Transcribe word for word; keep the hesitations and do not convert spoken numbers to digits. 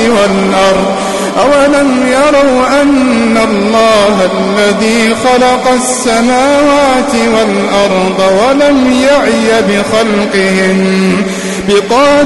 والأرض أولم يروا أن الله الذي خلق السماوات والأرض ولم يعي بخلقهن بقادر